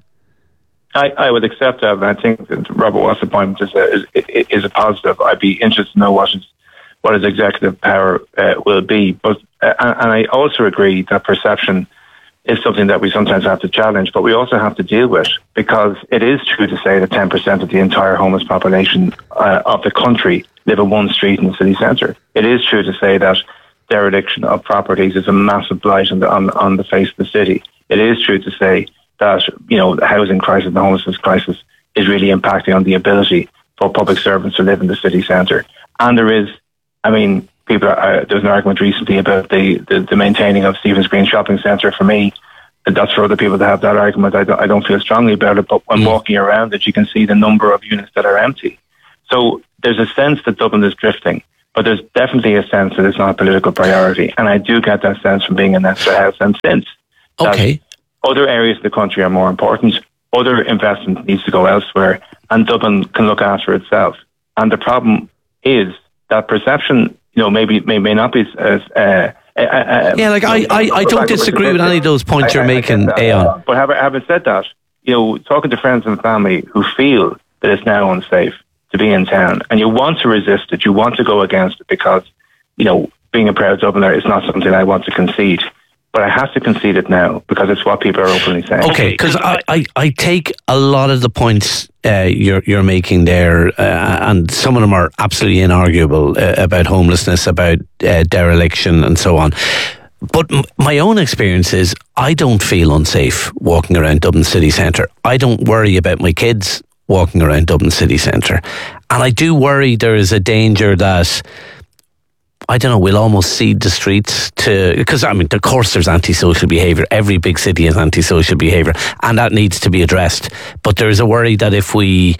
I, I would accept that, and I think that Robert Watt's appointment is a, is, is a positive. I'd be interested to know what his, what his executive power uh, will be. But uh, and I also agree that perception is something that we sometimes have to challenge, but we also have to deal with, because it is true to say that ten percent of the entire homeless population uh, of the country live in one street in the city centre. It is true to say that dereliction of properties is a massive blight on the, on, on the face of the city. It is true to say that, you know, the housing crisis, the homelessness crisis is really impacting on the ability for public servants to live in the city centre. And there is, I mean, people are, uh, there was an argument recently about the, the, the maintaining of Stephen's Green Shopping Centre. For me, that's for other people to have that argument. I don't, I don't feel strongly about it, but when mm. walking around it, you can see the number of units that are empty. So there's a sense that Dublin is drifting, but there's definitely a sense that it's not a political priority. And I do get that sense from being in Leinster House. And since okay. other areas of the country are more important, other investment needs to go elsewhere, and Dublin can look after itself. And the problem is that perception, you know, maybe may, may not be as... Uh, uh, uh, yeah, like I, I, I don't disagree with any of those points you're I, I making, Aon. But having, having said that, you know, talking to friends and family who feel that it's now unsafe to be in town, and you want to resist it, you want to go against it, because, you know, being a proud Dubliner is not something I want to concede. But I have to concede it now because it's what people are openly saying. Okay, because I, I, I take a lot of the points uh, you're you're making there, uh, and some of them are absolutely inarguable, uh, about homelessness, about uh, dereliction, and so on. But m- my own experience is I don't feel unsafe walking around Dublin city centre. I don't worry about my kids walking around Dublin city centre, and I do worry there is a danger that, I don't know, we'll almost cede the streets to, because I mean, of course there's antisocial behaviour. Every big city has antisocial behaviour, and that needs to be addressed. But there is a worry that if we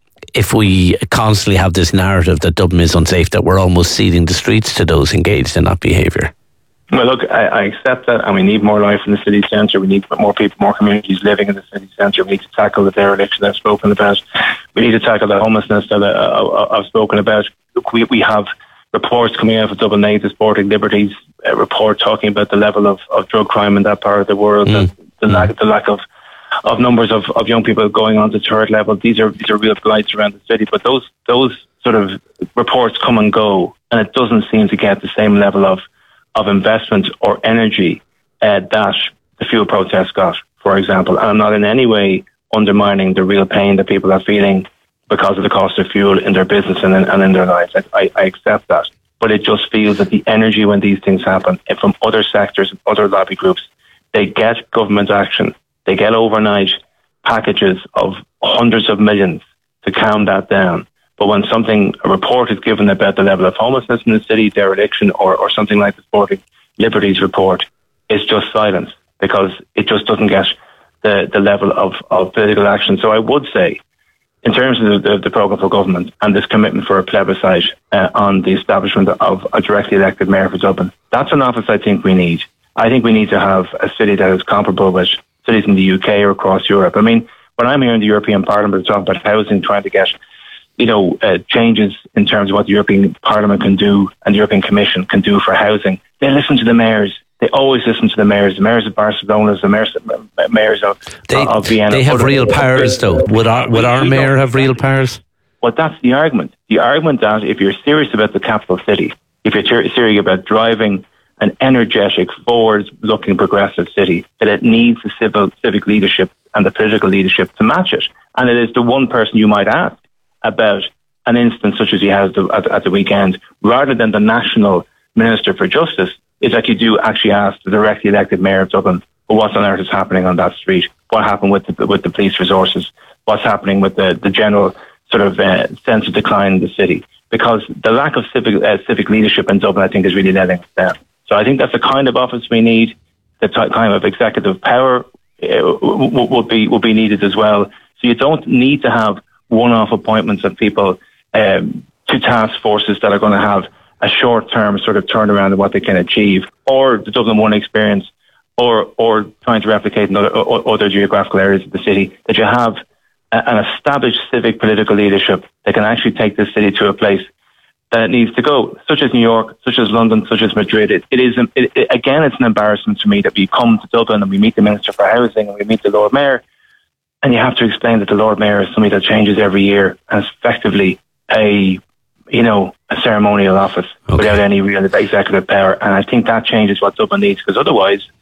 if we constantly have this narrative that Dublin is unsafe, that we're almost ceding the streets to those engaged in that behaviour. Well, look, I, I accept that, and we need more life in the city centre. We need more people, more communities living in the city centre. We need to tackle the dereliction I've spoken about. We need to tackle the homelessness that I, I've spoken about. Look, we, we have reports coming out of Dublin eight, the Sporting Liberties uh, report, talking about the level of, of drug crime in that part of the world, mm. the, the mm. lack, the lack of, of numbers of, of young people going on to third level. These are these are real blights around the city. But those those sort of reports come and go, and it doesn't seem to get the same level of of investment or energy uh, that the fuel protests got, for example. And I'm not in any way undermining the real pain that people are feeling because of the cost of fuel in their business and in, and in their lives. I, I accept that. But it just feels that the energy when these things happen from other sectors and other lobby groups, they get government action. They get overnight packages of hundreds of millions to calm that down. But when something, a report is given about the level of homelessness in the city, dereliction, or, or something like the Sporting Liberties report, it's just silence, because it just doesn't get the, the level of, of political action. So I would say, in terms of the, the programme for government and this commitment for a plebiscite uh, on the establishment of a directly elected mayor for Dublin, that's an office I think we need. I think we need to have a city that is comparable with cities in the U K or across Europe. I mean, when I'm here in the European Parliament talking about housing, trying to get, you know, uh, changes in terms of what the European Parliament can do and the European Commission can do for housing, they listen to the mayors. They always listen to the mayors, the mayors of Barcelona, the mayors, mayors of, they, of Vienna. They have real powers, though. Would our, would our mayor have real powers? Well, that's the argument. The argument that if you're serious about the capital city, if you're ter- serious about driving an energetic, forward-looking, progressive city, that it needs the civil, civic leadership and the political leadership to match it. And it is the one person you might ask about an instance such as he has the, at, at the weekend, rather than the National Minister for Justice, is that you do actually ask the directly elected mayor of Dublin, well, what on earth is happening on that street? What happened with the, with the police resources? What's happening with the, the general sort of uh, sense of decline in the city? Because the lack of civic uh, civic leadership in Dublin, I think, is really letting us down. So I think that's the kind of office we need. The t- kind of executive power uh, w- w- would be would be needed as well. So you don't need to have one-off appointments of people um, to task forces that are going to have a short-term sort of turnaround of what they can achieve, or the Dublin One experience, or or trying to replicate in other, other geographical areas of the city, that you have a, an established civic political leadership that can actually take this city to a place that it needs to go, such as New York, such as London, such as Madrid. It, it is, it, it, again, it's an embarrassment to me that we come to Dublin and we meet the Minister for Housing and we meet the Lord Mayor, and you have to explain that the Lord Mayor is somebody that changes every year and is effectively a you know, a ceremonial office okay. without any real executive power. And I think that changes what Dublin needs, because otherwise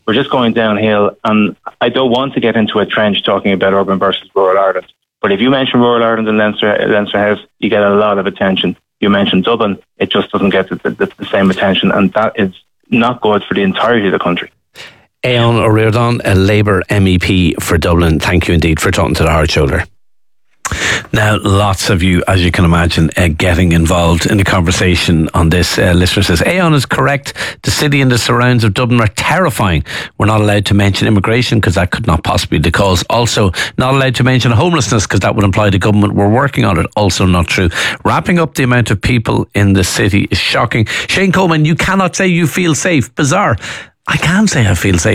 we're just going downhill. And I don't want to get into a trench talking about urban versus rural Ireland. But if you mention rural Ireland and Leinster, Leinster House, you get a lot of attention. You mention Dublin, it just doesn't get the, the, the same attention. And that is not good for the entirety of the country. Aon O'Riordan, a Labour M E P for Dublin, thank you indeed for talking to the Hard Shoulder. Now, lots of you, as you can imagine, uh, getting involved in the conversation on this. Uh, listener says, Aon is correct. The city and the surrounds of Dublin are terrifying. We're not allowed to mention immigration because that could not possibly be the cause. Also, not allowed to mention homelessness because that would imply the government were working on it. Also not true. Wrapping up the amount of people in the city is shocking. Shane Coleman, you cannot say you feel safe. Bizarre. I can say I feel safe.